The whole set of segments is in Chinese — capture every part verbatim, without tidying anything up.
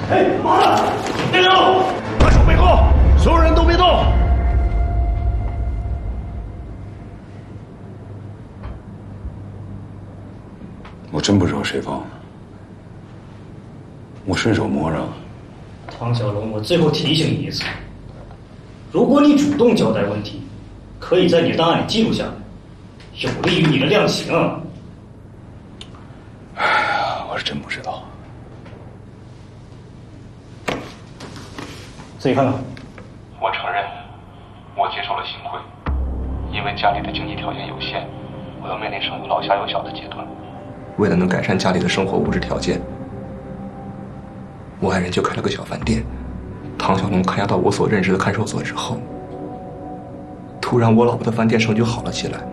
哎，妈的！丁玲，把手背后，所有人都别动。我真不知道谁放的，我顺手摸着。 唐小龙，我最后提醒你一次，如果你主动交代问题，可以在你的档案里记录下来，有利于你的量刑。 哎呀，我是真不知道。 自己看看。 我承认，我接受了行贿，因为家里的经济条件有限，我要面临上有老下有小的阶段。为了能改善家里的生活物质条件，我爱人就开了个小饭店。唐小龙看押到我所任职的看守所之后，突然我老婆的饭店生意就好了起来。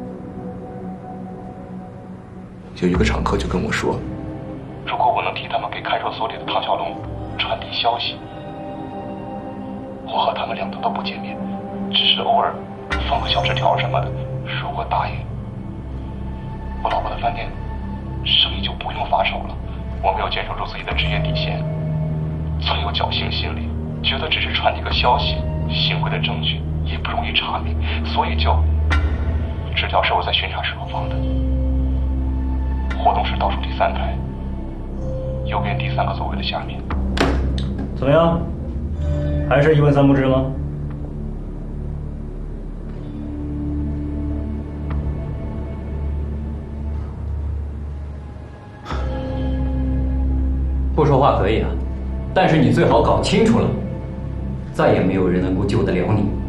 有一个常客就跟我说，如果我能替他们给看守所里的唐小龙传递消息，我和他们两头都不见面，只是偶尔放个小纸条什么的。如果答应，我老婆的饭店生意就不用发愁了。我没有坚守住自己的职业底线，存有侥幸心理，觉得只是传递个消息，行贿的证据也不容易查明，所以就纸条是我在巡查时候放的。活动室倒数第三排，右边第三个座位的下面。 怎么样？还是一问三不知吗？ 不说话可以啊，但是你最好搞清楚了，再也没有人能够救得了你。